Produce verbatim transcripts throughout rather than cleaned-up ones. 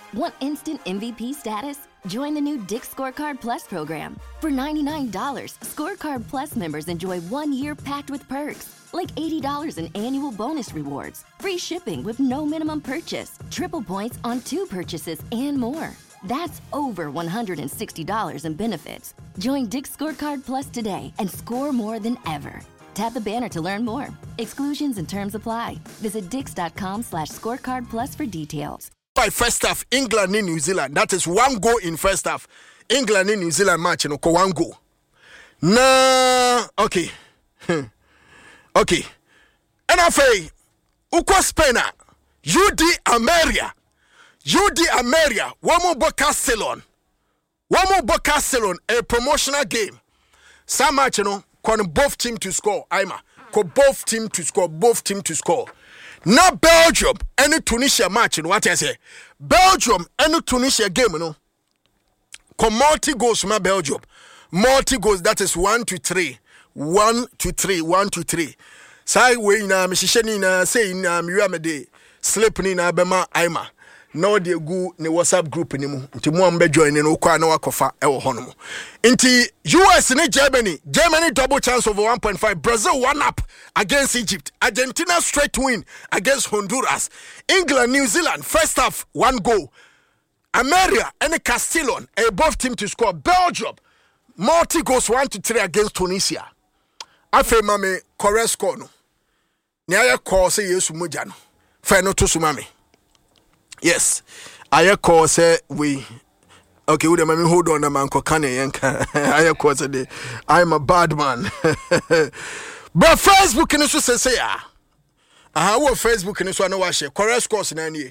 Want instant M V P status? Join the new Dick's Scorecard Plus program. For ninety-nine dollars, Scorecard Plus members enjoy one year packed with perks, like eighty dollars in annual bonus rewards, free shipping with no minimum purchase, triple points on two purchases, and more. That's over one hundred sixty dollars in benefits. Join Dick's Scorecard Plus today and score more than ever. Tap the banner to learn more. Exclusions and terms apply. Visit dix.com slash scorecard plus for details. By first half, England in New Zealand. That is one goal in first half. England in New Zealand match, you know, one goal. Nah, okay. Okay. And I say, Uko Spain, U D Ameria. U D Ameria, one more Castellon. One more Castellon, a promotional game. Some match, you know, con both team to score. I'm a both team to score, both team to score. Now Belgium, any Tunisia match, you know what I say? Belgium, any Tunisia game, you know. Con multi goals from Belgium. Multi goals, that is one to three. One to three, one to three. Say, we na, Mishisheni na, say, na, Miriamede, sleeping na, Bema, Aima. No de gu ne WhatsApp group ni mu nti mo ambe join ne okwa na wakofa e wo hono mo nti U S ne Germany Germany double chance over one point five, Brazil one up against Egypt, Argentina straight win against Honduras, England New Zealand first half one goal, America and Castellon a both team to score, Belgium multi goals one to three against Tunisia. Afa mame correct score no ne aye call say Yesu moja no fa no to so mame. Yes, I call say we. Okay, we me hold on, man. I call say I'm a bad man. But Facebook in this say say ah. Ah, what Facebook in this one? No wash. Correct course in any.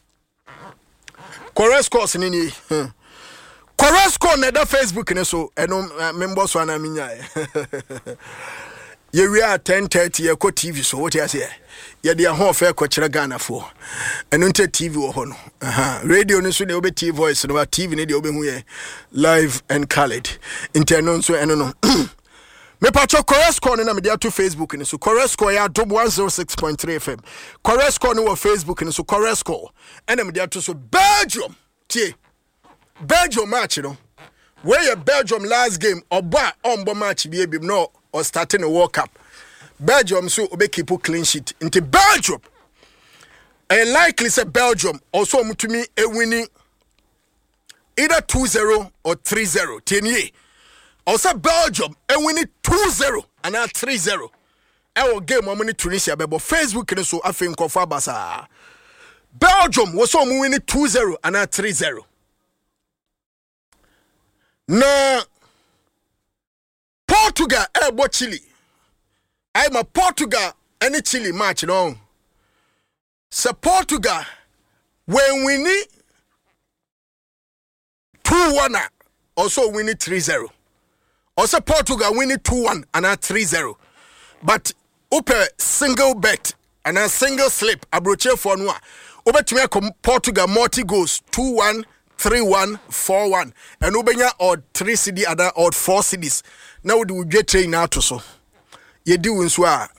Correct course in any. Correct course in that Facebook in this so. I know members one I mean. Yeah, we are ten thirty. You go T V. So what you say? Yeah, they are home fair kochira Ghana for. And until T V or hono. Aha. Radio no so they obe T V voice no T V ne they obe hu live and colored. Internon so eno no. Me pacho correct call na me dey to Facebook ni so correct call ya double one oh six point three F M. Correct call no Facebook ni so correct call. And me dey to so Belgium. Tie. Belgium match no. Where your Belgium last game oba ombo match bi ebi no or starting a World Cup. Belgium so obe keep clean sheet. Into Belgium. And likely say Belgium also mutumi e winning either two zero or three zero. Tenye. Also Belgium e winning two zero and now three zero. Our game omuni Tunisia bebo Facebook ne so afen kofa basa. Belgium was so winning two zero and now three zero. Na Portugal ebo Chile. I'm a Portugal any Chile match no. So Portugal when we need two one also we need three zero. Also Portugal we need two one and a three zero. But upe single bet and a single slip abroche for no. Ube tumia Portugal multi goals two one three one four one and ubenya or three C D other or four C Ds. Now we get train out so. Ye do nso a